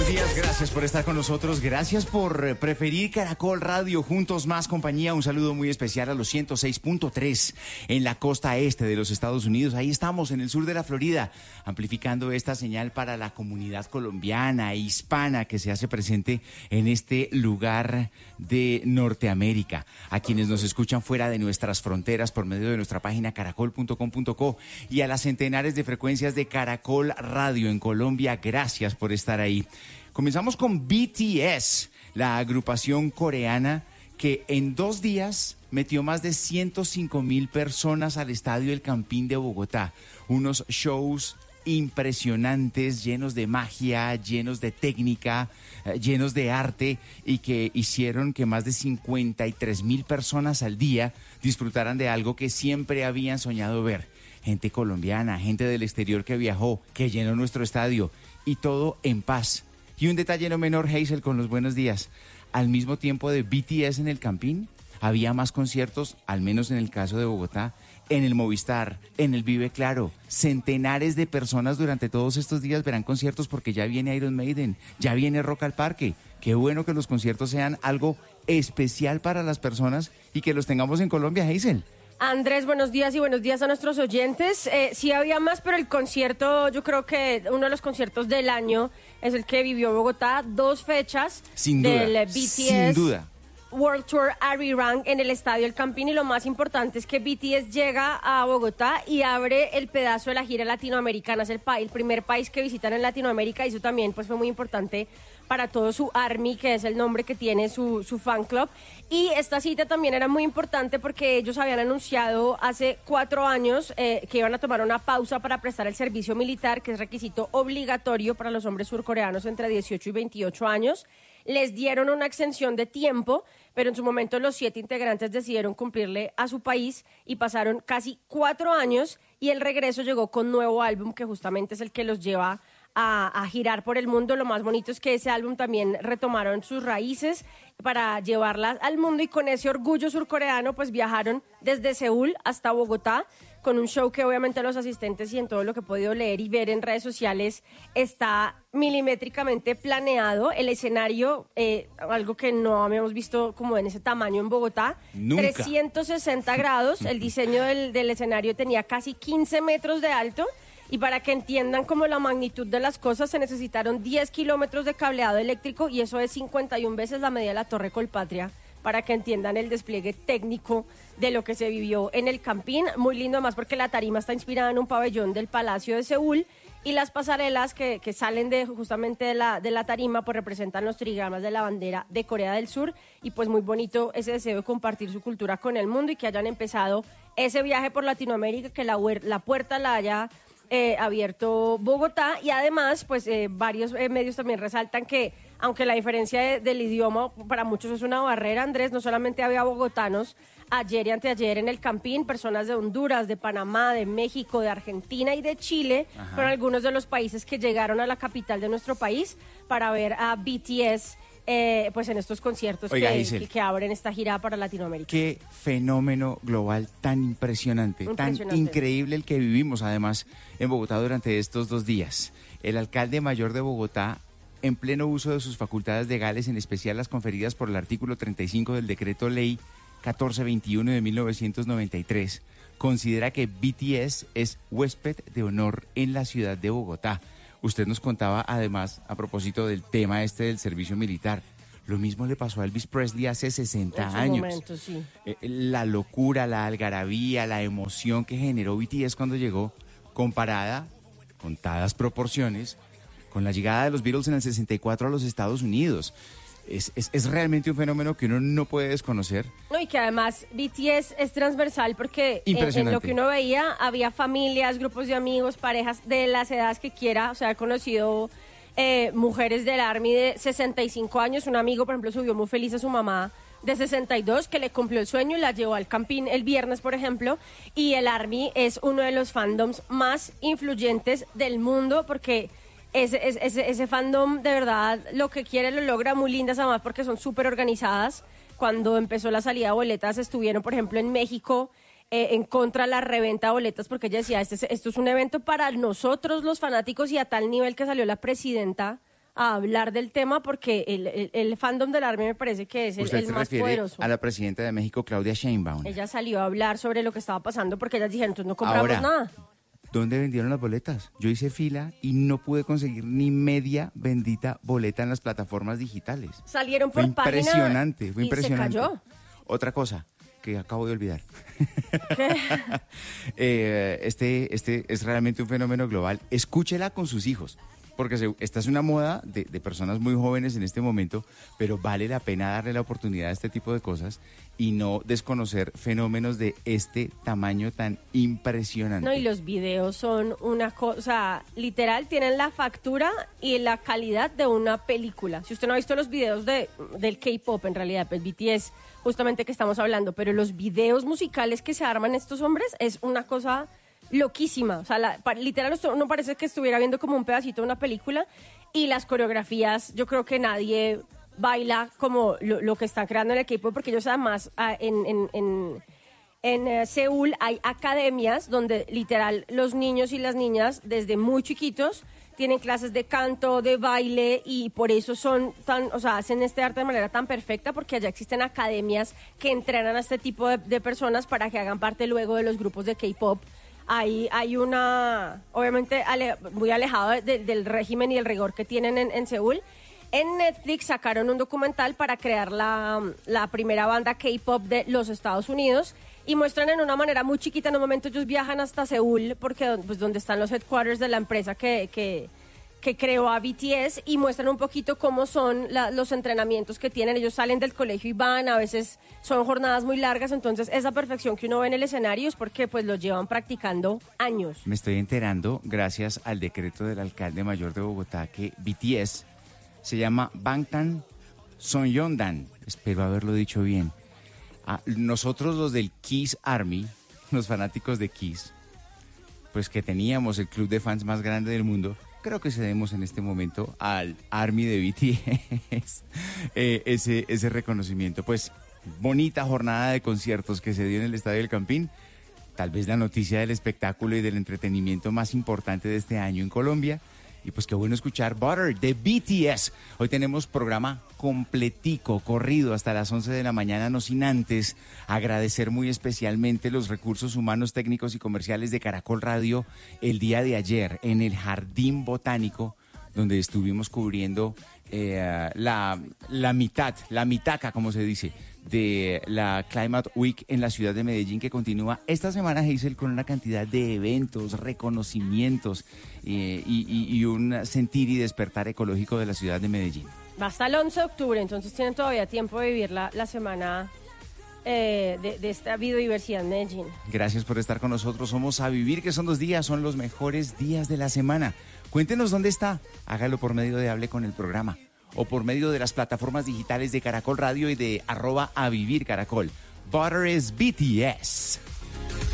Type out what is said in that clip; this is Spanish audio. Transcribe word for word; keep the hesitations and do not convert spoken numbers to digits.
días, gracias por estar con nosotros, gracias por preferir Caracol Radio, Juntos Más Compañía. Un saludo muy especial a los ciento seis punto tres en la costa este de los Estados Unidos. Ahí estamos, en el sur de la Florida, amplificando esta señal para la comunidad colombiana e hispana que se hace presente en este lugar de Norteamérica. A quienes nos escuchan fuera de nuestras fronteras por medio de nuestra página caracol punto com punto co y a las centenares de frecuencias de Caracol Radio en Colombia, gracias por estar ahí. Comenzamos con B T S, la agrupación coreana que en dos días metió más de ciento cinco mil personas al Estadio El Campín de Bogotá. Unos shows impresionantes, llenos de magia, llenos de técnica, eh, llenos de arte, y que hicieron que más de cincuenta y tres mil personas al día disfrutaran de algo que siempre habían soñado ver. Gente colombiana, gente del exterior que viajó, que llenó nuestro estadio, y todo en paz. Y un detalle no menor, Hazel, con los buenos días. Al mismo tiempo de B T S en el Campín, había más conciertos, al menos en el caso de Bogotá, en el Movistar, en el Vive Claro. Centenares de personas durante todos estos días verán conciertos porque ya viene Iron Maiden, ya viene Rock al Parque. Qué bueno que los conciertos sean algo especial para las personas y que los tengamos en Colombia, Hazel. Andrés, buenos días y buenos días a nuestros oyentes. Eh, sí había más, pero el concierto, yo creo que uno de los conciertos del año es el que vivió Bogotá. Dos fechas sin duda, del B T S sin duda. World Tour Arirang en el Estadio El Campín, y lo más importante es que B T S llega a Bogotá y abre el pedazo de la gira latinoamericana. Es el, pa- el primer país que visitan en Latinoamérica, y eso también pues fue muy importante para todo su ARMY, que es el nombre que tiene su, su fan club. Y esta cita también era muy importante porque ellos habían anunciado hace cuatro años eh, que iban a tomar una pausa para prestar el servicio militar, que es requisito obligatorio para los hombres surcoreanos entre dieciocho y veintiocho años. Les dieron una extensión de tiempo, pero en su momento los siete integrantes decidieron cumplirle a su país y pasaron casi cuatro años, y el regreso llegó con nuevo álbum, que justamente es el que los lleva a, a girar por el mundo. Lo más bonito es que ese álbum también retomaron sus raíces para llevarlas al mundo, y con ese orgullo surcoreano pues viajaron desde Seúl hasta Bogotá, con un show que obviamente los asistentes y en todo lo que he podido leer y ver en redes sociales está milimétricamente planeado. El escenario, eh, algo que no habíamos visto como en ese tamaño en Bogotá, Nunca. trescientos sesenta grados, el diseño del, del escenario tenía casi quince metros de alto, y para que entiendan como la magnitud de las cosas, se necesitaron diez kilómetros de cableado eléctrico, y eso es cincuenta y una veces la medida de la Torre Colpatria, para que entiendan el despliegue técnico de lo que se vivió en el Campín. Muy lindo además porque la tarima está inspirada en un pabellón del Palacio de Seúl, y las pasarelas que, que salen de justamente de la, de la tarima pues representan los trigramas de la bandera de Corea del Sur, y pues muy bonito ese deseo de compartir su cultura con el mundo, y que hayan empezado ese viaje por Latinoamérica, que la, la puerta la haya eh, abierto Bogotá. Y además pues eh, varios eh, medios también resaltan que aunque la diferencia de, del idioma para muchos es una barrera, Andrés, no solamente había bogotanos ayer y anteayer en el Campín, personas de Honduras, de Panamá, de México, de Argentina y de Chile, Ajá. fueron algunos de los países que llegaron a la capital de nuestro país para ver a B T S eh, pues en estos conciertos. Oiga, que, Giselle, que, que abren esta gira para Latinoamérica. Qué fenómeno global tan impresionante, Impresionante. tan increíble el que vivimos además en Bogotá durante estos dos días. El alcalde mayor de Bogotá, en pleno uso de sus facultades legales, en especial las conferidas por el artículo treinta y cinco del decreto ley catorce veintiuno de mil novecientos noventa y tres, considera que B T S es huésped de honor en la ciudad de Bogotá. Usted nos contaba además, a propósito del tema este del servicio militar, lo mismo le pasó a Elvis Presley hace sesenta En su años. momento, sí. Eh, la locura, la algarabía, la emoción que generó B T S cuando llegó, comparada, contadas proporciones, con la llegada de los Beatles en el sesenta y cuatro a los Estados Unidos. Es, es, es realmente un fenómeno que uno no puede desconocer. No, y que además B T S es transversal porque en, en lo que uno veía había familias, grupos de amigos, parejas de las edades que quiera. O sea, he conocido eh, mujeres del ARMY de sesenta y cinco años. Un amigo, por ejemplo, subió muy feliz a su mamá de sesenta y dos, que le cumplió el sueño y la llevó al Campín el viernes, por ejemplo. Y el ARMY es uno de los fandoms más influyentes del mundo, porque Ese, ese, ese fandom de verdad lo que quiere lo logra. Muy lindas además porque son súper organizadas. Cuando empezó la salida de boletas estuvieron, por ejemplo, en México eh, en contra de la reventa de boletas, porque ella decía, este, esto es un evento para nosotros los fanáticos, y a tal nivel que salió la presidenta a hablar del tema porque el, el, el fandom del ARMY me parece que es el, ¿Usted el se más refiere poderoso. a la presidenta de México, Claudia Sheinbaum? Ella salió a hablar sobre lo que estaba pasando porque ellas dijeron, entonces no compramos Ahora, nada. ¿dónde vendieron las boletas? Yo hice fila y no pude conseguir ni media bendita boleta en las plataformas digitales. Salieron por Fue página impresionante, fue y impresionante. se cayó. Otra cosa que acabo de olvidar. ¿Qué? eh, este, este es realmente un fenómeno global. Escúchela con sus hijos, porque se, esta es una moda de, de personas muy jóvenes en este momento, pero vale la pena darle la oportunidad a este tipo de cosas y no desconocer fenómenos de este tamaño tan impresionante. No, y los videos son una cosa, literal, tienen la factura y la calidad de una película. Si usted no ha visto los videos de, del K-pop, en realidad, pues B T S, justamente que estamos hablando, pero los videos musicales que se arman estos hombres es una cosa loquísima. O sea, la, pa, literal, no parece que estuviera viendo como un pedacito de una película. Y las coreografías, yo creo que nadie baila como lo, lo que están creando en el K-pop, porque ellos además ah, en, en, en, en uh, Seúl hay academias donde literal los niños y las niñas desde muy chiquitos tienen clases de canto, de baile, y por eso son tan, o sea, hacen este arte de manera tan perfecta, porque allá existen academias que entrenan a este tipo de, de personas para que hagan parte luego de los grupos de K-pop. Hay, hay una, obviamente, ale, muy alejado de, del régimen y el rigor que tienen en, en Seúl. En Netflix sacaron un documental para crear la, la primera banda K-pop de los Estados Unidos y muestran en una manera muy chiquita, en un momento ellos viajan hasta Seúl, porque pues donde están los headquarters de la empresa que, que, que creó a B T S, y muestran un poquito cómo son la, los entrenamientos que tienen. Ellos salen del colegio y van, a veces son jornadas muy largas, entonces esa perfección que uno ve en el escenario es porque pues lo llevan practicando años. Me estoy enterando, gracias al decreto del alcalde mayor de Bogotá, que B T S se llama Bangtan Sonyeondan. Espero haberlo dicho bien. Ah, nosotros los del Kiss Army, los fanáticos de Kiss, pues que teníamos el club de fans más grande del mundo, creo que cedemos en este momento al Army de B T S eh, ese, ese reconocimiento. Pues bonita jornada de conciertos que se dio en el Estadio del Campín. Tal vez la noticia del espectáculo y del entretenimiento más importante de este año en Colombia. Y pues qué bueno escuchar Butter de B T S. Hoy tenemos programa completico, corrido hasta las once de la mañana, no sin antes agradecer muy especialmente los recursos humanos, técnicos y comerciales de Caracol Radio el día de ayer en el Jardín Botánico, donde estuvimos cubriendo eh, la, la mitad, la mitaca, como se dice, de la Climate Week en la ciudad de Medellín, que continúa esta semana, Hazel, con una cantidad de eventos, reconocimientos eh, y, y, y un sentir y despertar ecológico de la ciudad de Medellín. Va hasta el once de octubre, entonces tienen todavía tiempo de vivir la, la semana eh, de, de esta biodiversidad en Medellín. Gracias por estar con nosotros. Somos A Vivir, que son dos días, son los mejores días de la semana. Cuéntenos dónde está, hágalo por medio de Hable con el Programa o por medio de las plataformas digitales de Caracol Radio y de arroba A Vivir Caracol. Butter es B T S.